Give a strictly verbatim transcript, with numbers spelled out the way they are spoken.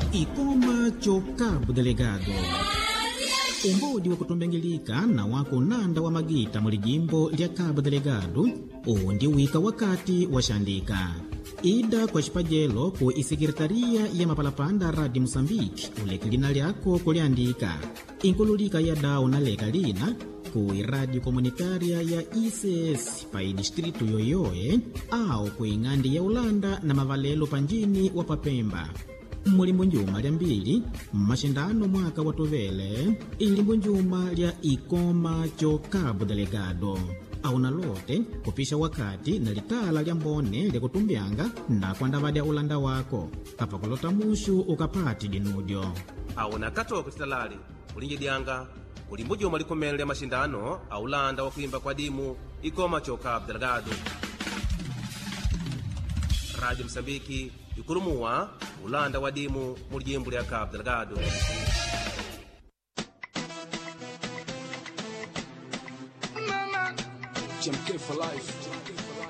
Ikoma cho Cabo Delegado. Umbodi wa kutombengilika na wako nanda wa magita muli jimbo lya Cabo Delegado undi wika wakati washandika. Ida kwa shipajelo ku isekiretaria ya mapalapanda radi Mosambiki ulekilina lyako kuliandika. Inkululika ya dao na leka lina ku iradi komunitaria ya I C S pa distritu yoyoye au ku ingandi ya Ulanda na mavalelo panjini wa Papemba. Mulimbo njuma lya mbili, mashindano mwaka watovele, ilimbo njuma lya Ikoma cho Cabo Delegado. Auna lote kupisha wakati na litala lya mbone lya kutumbianga na kuandavadya Ulanda wako. Hapa kulota mushu ukapati dinudio. Auna kato kutitalali, ulinje dianga, ulimbo njuma likomele lya mashindano, Ulanda wa kuimba kwa dimu, Ikoma cho Cabo Delegado. Radio Msambiki, Ikurumuwa, Ulanda wa dimu, mulijimbu lya Cabo Delegado. Mama, J M K for life.